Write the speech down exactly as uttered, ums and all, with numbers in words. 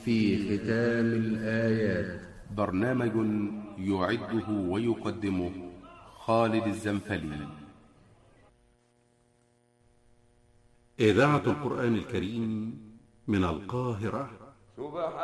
في ختام الآيات. برنامج يعده ويقدمه خالد الزنفلي. إذاعة القرآن الكريم من القاهرة.